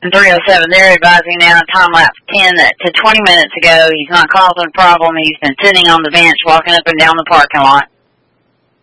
And 307, they're advising now, time-lapse 10 to 20 minutes ago, he's not causing a problem. He's been sitting on the bench, walking up and down the parking lot.